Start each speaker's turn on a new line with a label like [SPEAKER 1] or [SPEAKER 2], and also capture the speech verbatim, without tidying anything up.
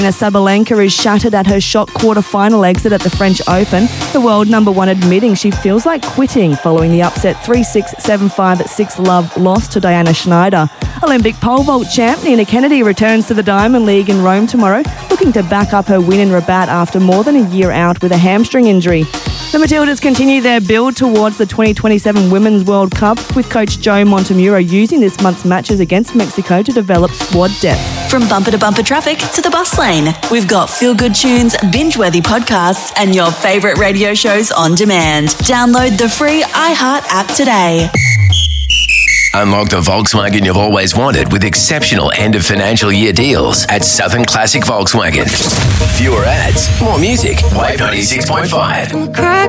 [SPEAKER 1] Sabalenka is shattered at her shock quarter-final exit at the French Open. The world number one admitting she feels like quitting following the upset three six, seven five, six love loss to Diana Schneider. Olympic pole vault champ Nina Kennedy returns to the Diamond League in Rome tomorrow, looking to back up her win in Rabat after more than a year out with a hamstring injury. The Matildas continue their build towards the twenty twenty-seven Women's World Cup, with coach Joe Montemuro using this month's matches against Mexico to develop squad depth.
[SPEAKER 2] From bumper to bumper traffic to the bus lane, we've got feel-good tunes, binge-worthy podcasts, and your favourite radio shows on demand. Download the free iHeart app today.
[SPEAKER 3] Unlock the Volkswagen you've always wanted with exceptional end of financial year deals at Southern Classic Volkswagen. Fewer ads, more music. Wave ninety-six point five.